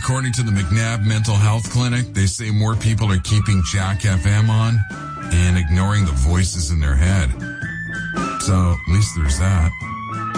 According to the McNabb Mental Health Clinic, they say more people are keeping Jack FM on and ignoring the voices in their head. So, at least there's that.